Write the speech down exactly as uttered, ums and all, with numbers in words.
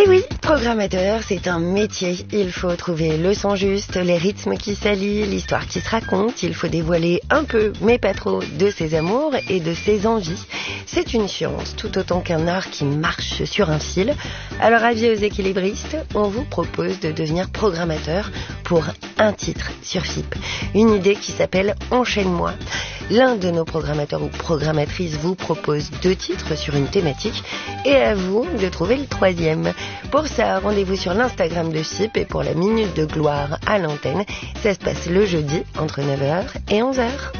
oui, programmateur, c'est un métier. Il faut trouver le son juste, les rythmes qui s'allient, l'histoire qui se raconte. Il faut dévoiler un peu, mais pas trop, de ses amours et de ses envies. C'est une science, tout autant qu'un art qui marche sur un fil. Alors, avis aux équilibristes, on vous propose de devenir programmateur pour un titre sur F I P. Une idée qui s'appelle « Enchaîne-moi ». L'un de nos programmateurs ou programmatrices vous propose deux titres sur une thématique et à vous de trouver le troisième. Pour ça, rendez-vous sur l'Instagram de F I P et pour la Minute de Gloire à l'antenne, ça se passe le jeudi entre neuf heures et onze heures.